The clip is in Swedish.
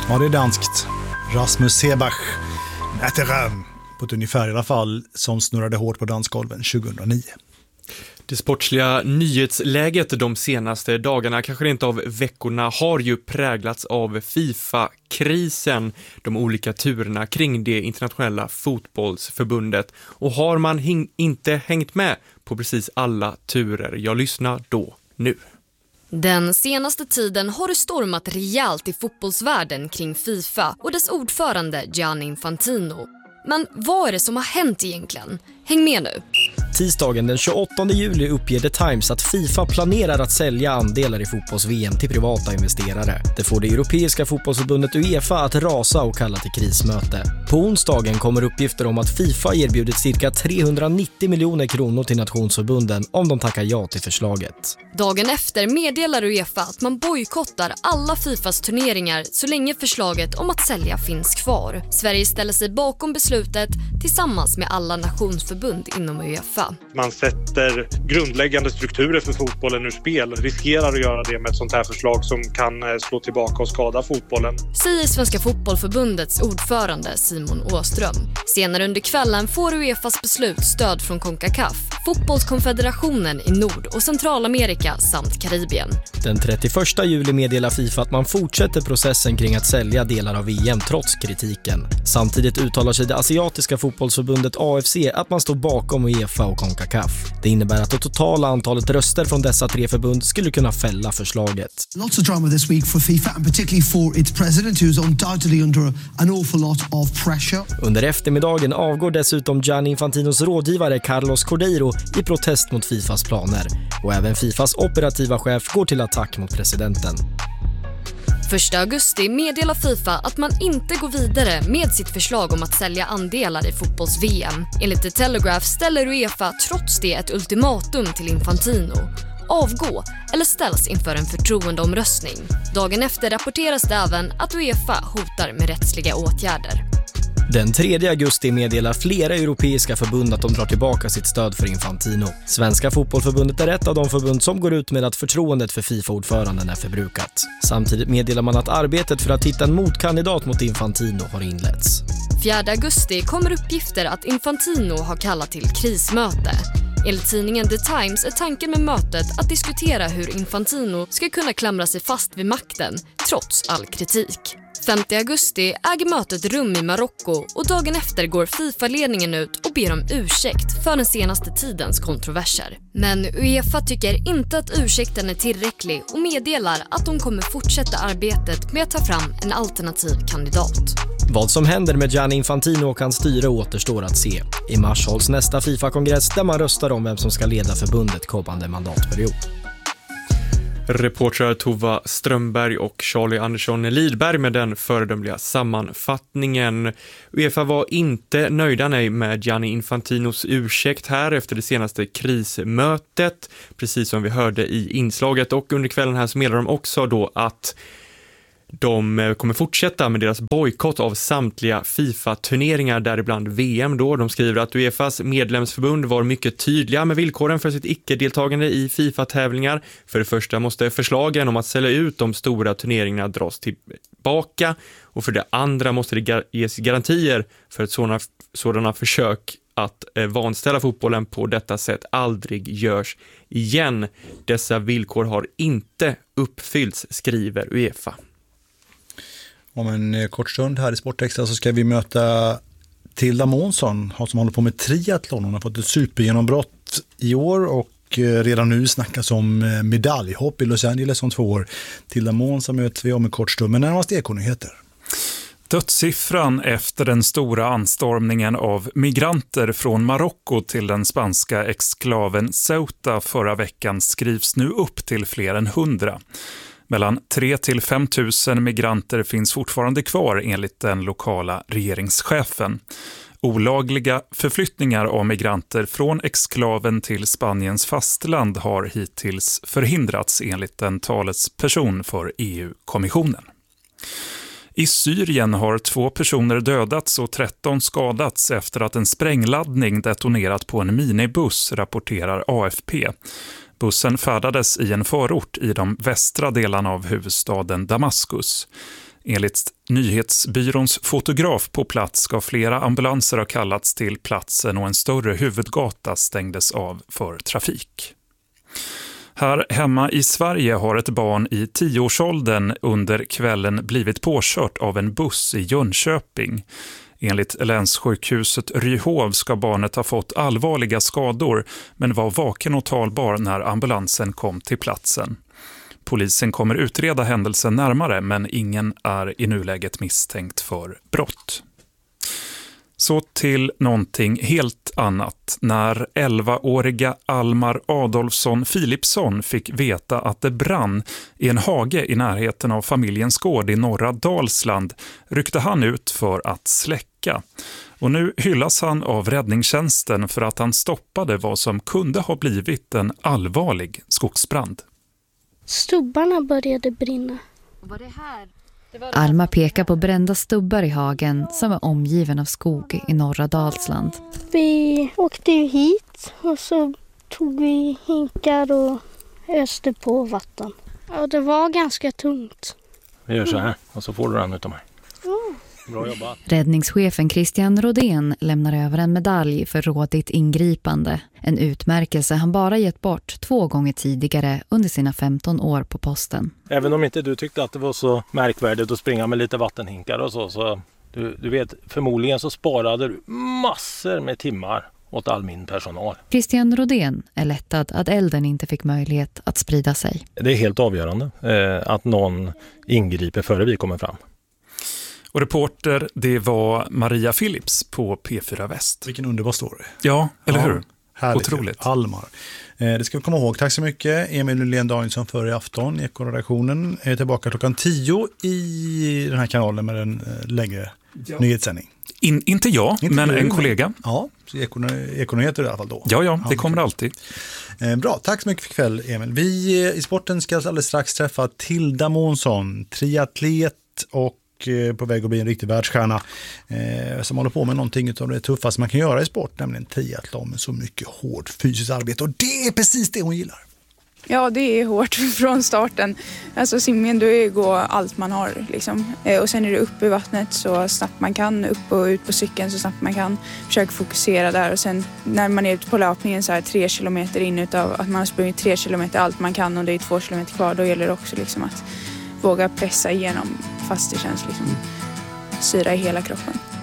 Ja, det är danskt. Rasmus Sebach, Nätteröm, på ett ungefär i alla fall, som snurrade hårt på dansgolven 2009. Det sportsliga nyhetsläget de senaste dagarna, kanske rent av veckorna, har ju präglats av FIFA-krisen, de olika turerna kring det internationella fotbollsförbundet. Och har man inte hängt med på precis alla turer, jag lyssnar då nu. Den senaste tiden har det stormat rejält i fotbollsvärlden kring FIFA och dess ordförande Gianni Infantino. Men vad är det som har hänt egentligen? Häng med nu. Tisdagen den 28 juli uppger The Times att FIFA planerar att sälja andelar i fotbolls-VM till privata investerare. Det får det europeiska fotbollsförbundet UEFA att rasa och kalla till krismöte. På onsdagen kommer uppgifter om att FIFA erbjudit cirka 390 miljoner kronor till nationsförbunden om de tackar ja till förslaget. Dagen efter meddelar UEFA att man bojkottar alla FIFAs turneringar så länge förslaget om att sälja finns kvar. Sverige ställer sig bakom beslutet tillsammans med alla nationsförbund inom UEFA. Man sätter grundläggande strukturer för fotbollen ur spel, riskerar att göra det med ett sånt här förslag som kan slå tillbaka och skada fotbollen. Säger Svenska fotbollförbundets ordförande Simon Åström. Senare under kvällen får UEFAs beslut stöd från CONCACAF, fotbollskonfederationen i Nord- och Centralamerika samt Karibien. Den 31 juli meddelar FIFA att man fortsätter processen kring att sälja delar av VM trots kritiken. Samtidigt uttalar sig det asiatiska fotbollsförbundet AFC att man står bakom UEFA och CONCACAF. Det innebär att det totala antalet röster från dessa tre förbund skulle kunna fälla förslaget. Lots of drama this week for FIFA and particularly for its president who's undoubtedly under an awful lot of pressure. Under eftermiddagen avgår dessutom Gianni Infantinos rådgivare Carlos Cordeiro i protest mot FIFAs planer. Och även FIFAs operativa chef går till attack mot presidenten. 1 augusti meddelar FIFA att man inte går vidare med sitt förslag om att sälja andelar i fotbolls-VM. Enligt The Telegraph ställer UEFA trots det ett ultimatum till Infantino. Avgå eller ställs inför en förtroendeomröstning. Dagen efter rapporteras det även att UEFA hotar med rättsliga åtgärder. Den 3 augusti meddelar flera europeiska förbund att de drar tillbaka sitt stöd för Infantino. Svenska fotbollförbundet är ett av de förbund som går ut med att förtroendet för FIFA-ordföranden är förbrukat. Samtidigt meddelar man att arbetet för att hitta en motkandidat mot Infantino har inletts. 4 augusti kommer uppgifter att Infantino har kallat till krismöte. Enligt tidningen The Times är tanken med mötet att diskutera hur Infantino ska kunna klamra sig fast vid makten trots all kritik. 5 augusti äger mötet rum i Marocko och dagen efter går FIFA-ledningen ut och ber om ursäkt för den senaste tidens kontroverser. Men UEFA tycker inte att ursäkten är tillräcklig och meddelar att de kommer fortsätta arbetet med att ta fram en alternativ kandidat. Vad som händer med Gianni Infantino och hans styre återstår att se. I mars hålls nästa FIFA-kongress där man röstar om vem som ska leda förbundet kommande mandatperiod. Reportrar Tova Strömberg och Charlie Andersson Lidberg med den föredömliga sammanfattningen. UEFA var inte nöjda med Gianni Infantinos ursäkt här efter det senaste krismötet, precis som vi hörde i inslaget, och under kvällen här så meddelar de också då att de kommer fortsätta med deras bojkott av samtliga FIFA-turneringar, däribland VM då. De skriver att UEFAs medlemsförbund var mycket tydliga med villkoren för sitt icke-deltagande i FIFA-tävlingar. För det första måste förslagen om att sälja ut de stora turneringarna dras tillbaka, och för det andra måste det ges garantier för att sådana försök att vanställa fotbollen på detta sätt aldrig görs igen. Dessa villkor har inte uppfyllts, skriver UEFA. Om en kort stund här i Sportextra så ska vi möta Tilda Månsson som håller på med triathlon. Hon har fått ett supergenombrott i år och redan nu snackas om medaljhopp i Los Angeles om 2 år. Tilda Månsson möter vi om en kort stund, men närmast ekonyheter. Dödssiffran efter den stora anstormningen av migranter från Marocko till den spanska exklaven Ceuta förra veckan skrivs nu upp till fler än 100. Mellan 3 till 5 000 migranter finns fortfarande kvar enligt den lokala regeringschefen. Olagliga förflyttningar av migranter från exklaven till Spaniens fastland har hittills förhindrats enligt en talesperson för EU-kommissionen. I Syrien har 2 personer dödats och 13 skadats efter att en sprängladdning detonerat på en minibuss, rapporterar AFP. Bussen färdades i en förort i de västra delarna av huvudstaden Damaskus. Enligt nyhetsbyråns fotograf på plats ska flera ambulanser ha kallats till platsen och en större huvudgata stängdes av för trafik. Här hemma i Sverige har ett barn i 10-årsåldern under kvällen blivit påkört av en buss i Jönköping. Enligt länssjukhuset Ryhov ska barnet ha fått allvarliga skador men var vaken och talbar när ambulansen kom till platsen. Polisen kommer utreda händelsen närmare men ingen är i nuläget misstänkt för brott. Så till någonting helt annat. När 11-åriga Almar Adolfsson Philipsson fick veta att det brann i en hage i närheten av familjens gård i norra Dalsland ryckte han ut för att släcka. Och nu hyllas han av räddningstjänsten för att han stoppade vad som kunde ha blivit en allvarlig skogsbrand. Stubbarna började brinna. Var det här? Alma pekar på brända stubbar i hagen som är omgiven av skog i norra Dalsland. Vi åkte ju hit och så tog vi hinkar och öste på vatten. Ja, det var ganska tungt. Vi gör så här och så får du den utav mig. Bra jobbat. Räddningschefen Christian Rodén lämnar över en medalj för rådigt ingripande. En utmärkelse han bara gett bort 2 gånger tidigare under sina 15 år på posten. Även om inte du tyckte att det var så märkvärdigt att springa med lite vattenhinkar och så du vet, förmodligen så sparade du massor med timmar åt all min personal. Christian Rodén är lättad att elden inte fick möjlighet att sprida sig. Det är helt avgörande att någon ingriper före vi kommer fram. Och reporter, det var Maria Philips på P4 Väst. Vilken underbar story. Ja, eller hur? Härligt. Otroligt. Almar. Det ska vi komma ihåg. Tack så mycket. Emil Nylén Danielsson för i afton. Ekoredaktionen är tillbaka klockan 10 i den här kanalen med en längre nyhetssändning. Inte jag, men en kollega. Ja, Ekonyheter i alla fall då. Ja, det kommer alltid. Bra, tack så mycket för kväll, Emil. Vi i sporten ska alldeles strax träffa Tilda Månsson, triatlet och på väg att bli en riktig världsstjärna som håller på med någonting av det tuffaste man kan göra i sport, nämligen triathlon med så mycket hårt fysiskt arbete, och det är precis det hon gillar. Ja, det är hårt från starten. Alltså simmen, då går allt man har liksom. Och sen är det upp i vattnet så snabbt man kan, upp och ut på cykeln så snabbt man kan. Försöka fokusera där, och sen när man är ute på löpningen så här 3 kilometer in utav att man har sprungit 3 kilometer allt man kan och det är 2 kilometer kvar, då gäller det också liksom att våga pressa igenom fast det känns liksom syra i hela kroppen.